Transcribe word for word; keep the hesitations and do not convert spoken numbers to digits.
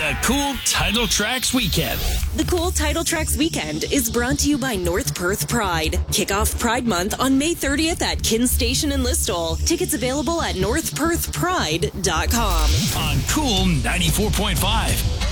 The Cool Title Tracks Weekend. The Cool Title Tracks Weekend is brought to you by North Perth Pride. Kick off Pride Month on May thirtieth at Kin Station in Listowel. Tickets available at north perth pride dot com. On Cool ninety-four point five.